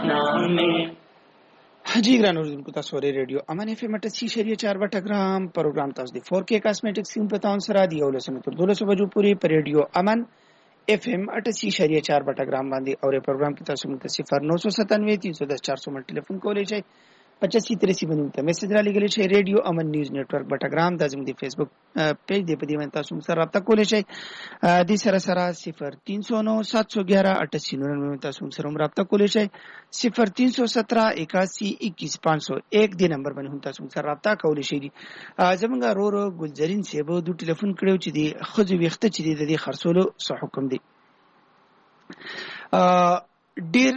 जी ګران اوریدونکو تاسو ورې ریډیو امان اف ام 88.4 بټګرام پروګرام تاسو د 4K کاسمیټک سیم په تاون سره دی او لسنه تر 12 بجو پورې په ریډیو امان اف ام 88.4 بټګرام باندې او پروګرام کې تاسو موږ 0997 310 400 منټ ټلیفون کولای شئ 85 باندې ته میسج را لګولای شئ ریډیو امن نیوز نتورک بټګرام د زموږ د فیسبوک پیج دی په دې باندې تاسو سره رابطه کولای شئ د سره 0309 711 88 تاسو سره رابطه کولای شئ 0317 81 21 501 دی نمبر باندې تاسو سره رابطه کولای شئ زمونږ رورو ګلزرین سیبو د ټلیفون کړو چې دی خو وخت چې دی خرڅولو څه حکم دی ډیر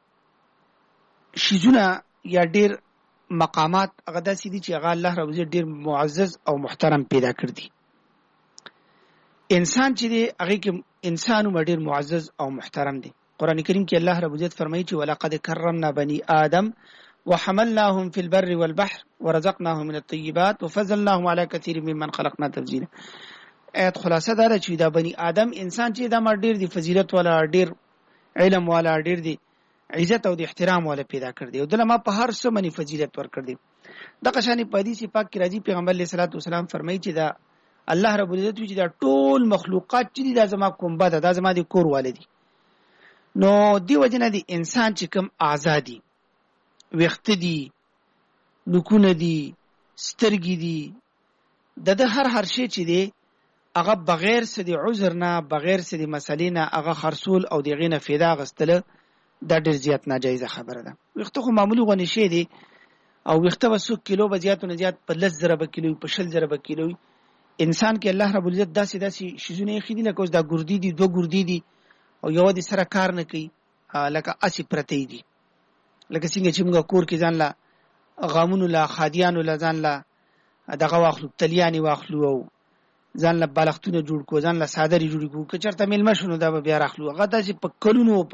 شیزونه یا ډیر مقامات هغه داسې دي چې هغه الله رب عزت ډیر معزز او محترم پیدا کړ دي انسان چې دی هغه کې انسان ډیر معزز او محترم دی قران کریم کې الله رب عزت فرمایي چې ولقد کرمنا بني آدم وحملناهم في البر والبحر ورزقناهم من الطيبات وفضلناهم على كثير ممن خلقنا تفضيلا ایت خلاصه دا چې دا بني آدم انسان چې دا ډیر دی فضیلت والا ډیر علم والا ډیر دی عزت او د احترام والا پیدا کړ دی او دله ما په هر څه باندې فضیلت ور کړ دی دغه شانی په حدیث پاک کې راځي پیغمبر علیه الصلاۃ والسلام فرمایي چې دا الله رب العزت چې دا ټول مخلوقات چې دا زما کومبه ده دا زما د کور والدي نو دی وجنه دی انسان چې کوم آزادي وخت دی نکونه دی سترګې دی د هر شی چې دی هغه بغیر څه دی عذر نه بغیر څه دی مسلې نه هغه خرصول او دغه نه فایده غستله دا ډیر زیات ناجایزه خبره ده وخت خو معمولی غونې شي دي او وخت وسو کیلو به زیات نه زیات په 10 کیلو په 60 کیلو انسان کې الله رب العزت داسې شیزونه خېدي لکه اوس دا ګردی دي دوه ګردی دي او یو د سره کار نه کوي لکه اسی پرتی دي لکه څنګه چې موږ کور کې ځان لا غامونو لا خادیانو لا ځان لا دغه واخلو تلیانی واخلو او ځان له بالښتونه جوړ کو ځان له صادری جوړ کو که چرته ملما شنو دا بیا راخلو هغه داسې په کلونو